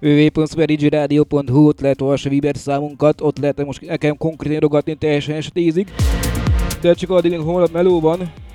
www.sverigiradio.hu, ott lehet olvasni Viber számunkat, ott lehet most nekem konkrétan írogatni teljesen estézig. De csak addig, hogy holnap meló van,